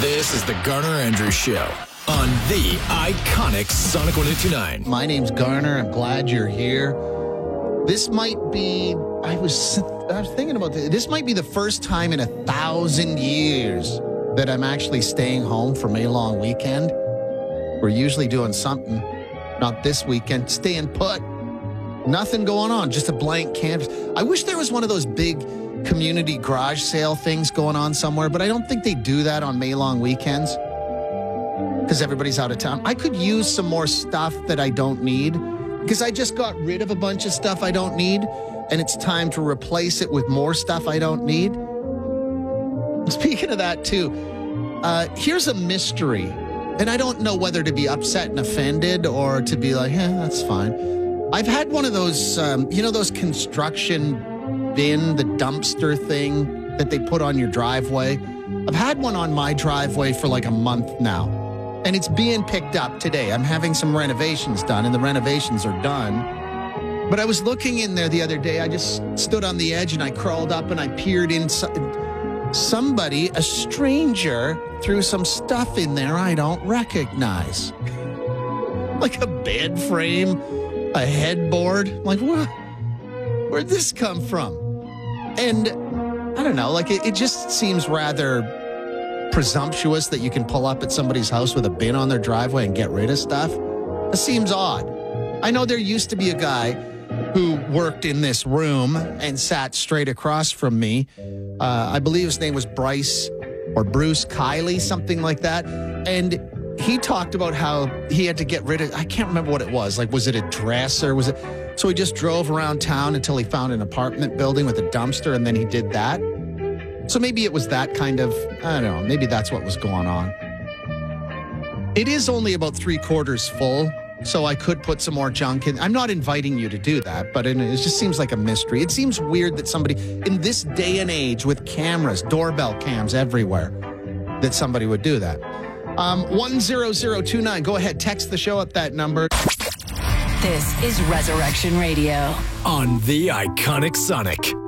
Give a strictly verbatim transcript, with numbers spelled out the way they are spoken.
This is the Garner Andrews Show on the iconic Sonic one oh two nine. My name's Garner. I'm glad you're here. This might be, I was, I was thinking about this. This might be the first time in a thousand years that I'm actually staying home for May long weekend. We're usually doing something. Not this weekend. Staying put. Nothing going on. Just a blank canvas. I wish there was one of those big community garage sale things going on somewhere, but I don't think they do that on May long weekends because everybody's out of town. I could use some more stuff that I don't need because I just got rid of a bunch of stuff I don't need, and it's time to replace it with more stuff I don't need. Speaking of that, too, uh, here's a mystery, and I don't know whether to be upset and offended or to be like, eh, that's fine. I've had one of those, um, you know, those construction bin, the dumpster thing that they put on your driveway. I've had one on my driveway for like a month now, and it's being picked up today. I'm having some renovations done, and the renovations are done. But I was looking in there the other day. I just stood on the edge, and I crawled up, and I peered inside. Somebody, a stranger, threw some stuff in there I don't recognize. Like a bed frame, a headboard. Like, what? Where'd this come from? And I don't know, like it, it just seems rather presumptuous that you can pull up at somebody's house with a bin on their driveway and get rid of stuff. It seems odd. I know there used to be a guy who worked in this room and sat straight across from me. Uh, I believe his name was Bryce or Bruce Kiley, something like that. And he talked about how he had to get rid of, I can't remember what it was. Like, was it a dresser? Was it? So he just drove around town until he found an apartment building with a dumpster, and then he did that. So maybe it was that kind of, I don't know, maybe that's what was going on. It is only about three quarters full, so I could put some more junk in. I'm not inviting you to do that, but it just seems like a mystery. It seems weird that somebody, in this day and age with cameras, doorbell cams everywhere, that somebody would do that. Um, one zero zero two nine, go ahead, text the show at that number. This is Resurrection Radio on the iconic Sonic.